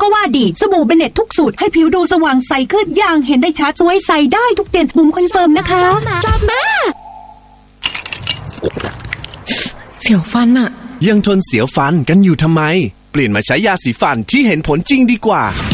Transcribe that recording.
ก็ว่าดีสบู่เบเน็ตทุกสูตรให้ผิวดูสว่างใสขึ้นอย่างเห็นได้ชัดสวยใสได้ทุกเดือนบุ๋มคอนเฟิร์มนะคะเสียวฟันอะยังทนเสียวฟันกันอยู่ทำไมเปลี่ยนมาใช้ยาสีฟันที่เห็นผลจริงดีกว่า